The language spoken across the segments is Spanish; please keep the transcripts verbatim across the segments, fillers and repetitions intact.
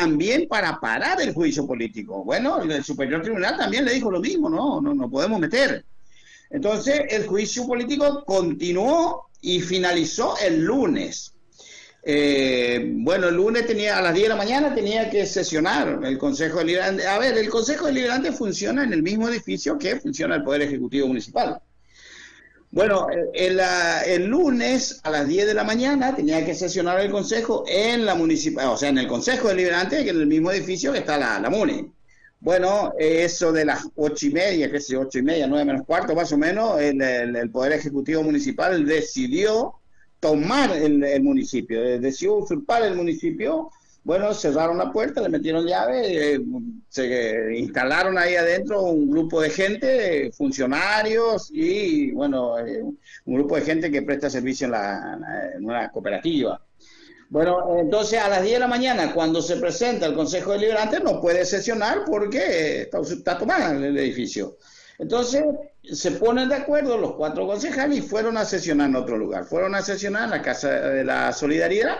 también para parar el juicio político. Bueno, el Superior Tribunal también le dijo lo mismo, no, no, no podemos meter. Entonces, el juicio político continuó y finalizó el lunes. Eh, bueno, el lunes tenía, a las diez de la mañana tenía que sesionar el Consejo Deliberante. A ver, el Consejo Deliberante funciona en el mismo edificio que funciona el Poder Ejecutivo Municipal. Bueno, el, el lunes a las diez de la mañana tenía que sesionar el Consejo en la municipal, o sea, en el Consejo Deliberante, que en el mismo edificio que está la, la MUNI. Bueno, eso de las ocho y media, qué sé, ocho y media, nueve menos cuarto más o menos, el, el, el Poder Ejecutivo Municipal decidió tomar el, el municipio, decidió usurpar el municipio. Bueno, cerraron la puerta, le metieron llave, eh, se instalaron ahí adentro un grupo de gente, funcionarios y, bueno, eh, un grupo de gente que presta servicio en, la, en una cooperativa. Bueno, entonces a las diez de la mañana, cuando se presenta el Consejo Deliberante, no puede sesionar porque está, está tomado el edificio. Entonces se ponen de acuerdo los cuatro concejales y fueron a sesionar en otro lugar. Fueron a sesionar en la Casa de la Solidaridad,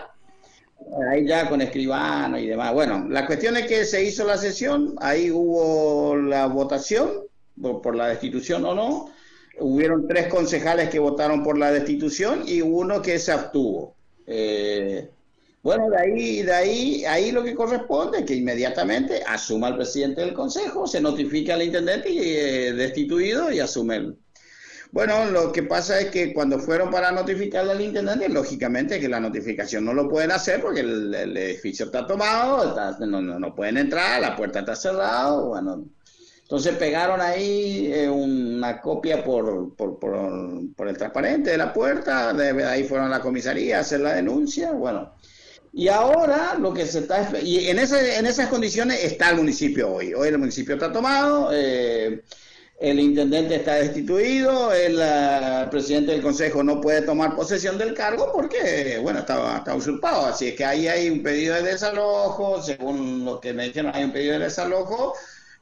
ahí ya con escribano y demás. Bueno, la cuestión es que se hizo la sesión, ahí hubo la votación por, por la destitución o no. Hubieron tres concejales que votaron por la destitución y uno que se abstuvo. Eh, Bueno, de ahí, de ahí, ahí lo que corresponde es que inmediatamente asuma el presidente del consejo, se notifica al intendente y eh, destituido y asume el. Bueno, lo que pasa es que cuando fueron para notificarle al intendente, lógicamente que la notificación no lo pueden hacer porque el, el edificio está tomado, está, no, no, no pueden entrar, la puerta está cerrada, bueno. Entonces pegaron ahí eh, una copia por, por, por, por el transparente de la puerta, de ahí fueron a la comisaría a hacer la denuncia, bueno. Y ahora lo que se está... Y en, ese, en esas condiciones está el municipio hoy. Hoy el municipio está tomado, eh, el intendente está destituido, el uh, presidente del consejo no puede tomar posesión del cargo porque, bueno, está, está usurpado. Así es que ahí hay un pedido de desalojo, según lo que me dijeron, hay un pedido de desalojo.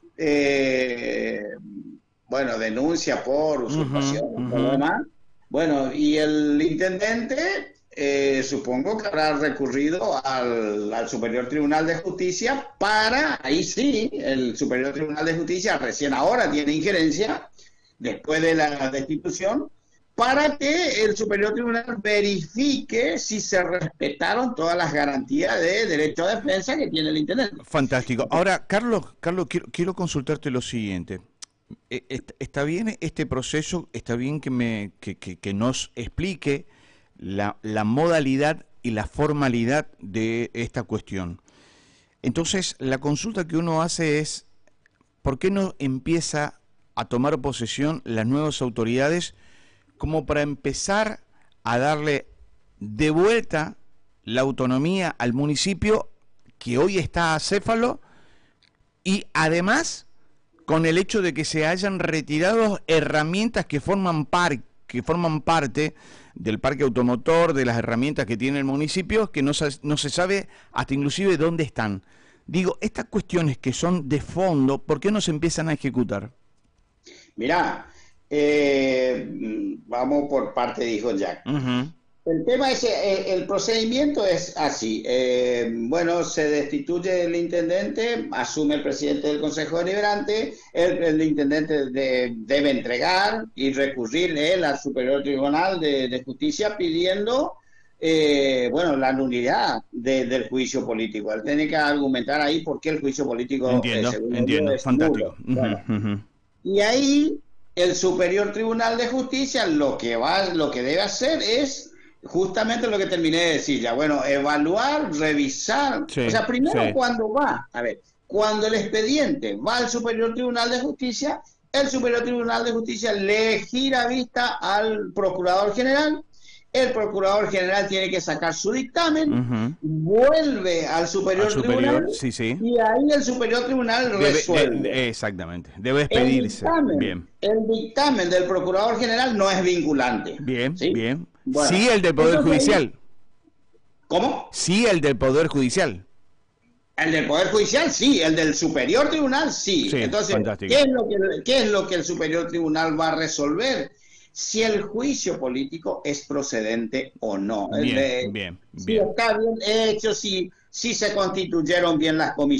Eh, bueno, denuncia por usurpación, uh-huh, uh-huh. Por demás. Bueno, y el intendente... Eh, supongo que habrá recurrido al, al Superior Tribunal de Justicia para, ahí sí, el Superior Tribunal de Justicia recién ahora tiene injerencia, después de la destitución, para que el Superior Tribunal verifique si se respetaron todas las garantías de derecho a defensa que tiene el intendente. Fantástico. Ahora, Carlos, Carlos quiero, quiero consultarte lo siguiente. Está bien este proceso, está bien que, me, que, que, que nos explique La, la modalidad y la formalidad de esta cuestión. Entonces, la consulta que uno hace es, ¿por qué no empieza a tomar posesión las nuevas autoridades como para empezar a darle de vuelta la autonomía al municipio que hoy está acéfalo y además con el hecho de que se hayan retirado herramientas que forman parte que forman parte del parque automotor, de las herramientas que tiene el municipio, que no se, no se sabe hasta inclusive dónde están. Digo, estas cuestiones que son de fondo, ¿por qué no se empiezan a ejecutar? Mirá, eh, vamos por parte, dijo Jack. Uh-huh. El tema es, eh, el procedimiento es así. Eh, bueno, se destituye el intendente, asume el presidente del Consejo Deliberante, el, el intendente de, debe entregar y recurrir él al Superior Tribunal de, de Justicia pidiendo, eh, bueno, la nulidad de, del juicio político. Él tiene que argumentar ahí por qué el juicio político... Entiendo, eh, entiendo, es fantástico. Uh-huh, bueno. uh-huh. Y ahí el Superior Tribunal de Justicia lo que va, lo que debe hacer es justamente lo que terminé de decir ya, bueno, evaluar, revisar, sí, o sea, primero sí. Cuando va, a ver, cuando el expediente va al Superior Tribunal de Justicia, el Superior Tribunal de Justicia le gira vista al Procurador General, el Procurador General tiene que sacar su dictamen, uh-huh. vuelve al Superior, al superior Tribunal, sí, sí. Y ahí el Superior Tribunal debe, resuelve. De, exactamente, debe expedirse. El dictamen, bien. el dictamen del Procurador General no es vinculante. Bien, ¿sí? bien. Bueno, sí el del Poder Judicial. ¿Cómo? Sí el del Poder Judicial. El del Poder Judicial sí, el del Superior Tribunal sí. sí Entonces, fantástico. ¿qué es, lo que, ¿qué es lo que el Superior Tribunal va a resolver? si el juicio político es procedente o no. Bien, El, bien, si bien. está bien hecho, si, si se constituyeron bien las comisiones.